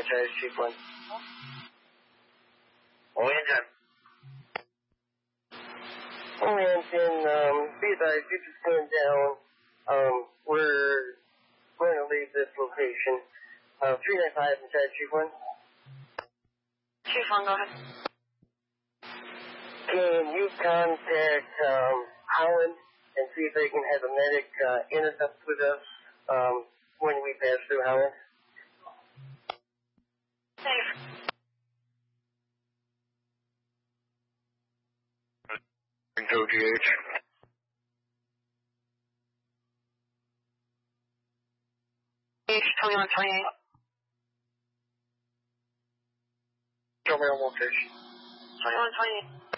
Charge, Chief 1. Oriented. Oriented, be advised, you just stand down. We're going to leave this location. 395 in Charge, Chief 1. Chief 1, go ahead. Can you contact Holland and see if they can have a medic intercept with us when we pass through Holland? Safe. OGH. H2128. Show me on location. 2128.